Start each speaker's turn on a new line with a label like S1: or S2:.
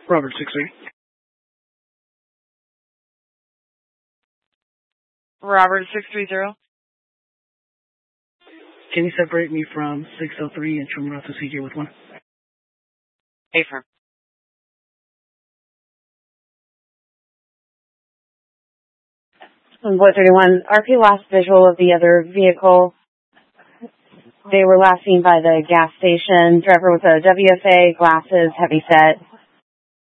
S1: Robert 6-3.
S2: Robert 630.
S1: Can you separate me from 603 and Chumarato CJ with 1?
S2: Affirm.
S3: Boy 31, RP lost visual of the other vehicle. They were last seen by the gas station. Driver with a WFA, glasses, heavy set.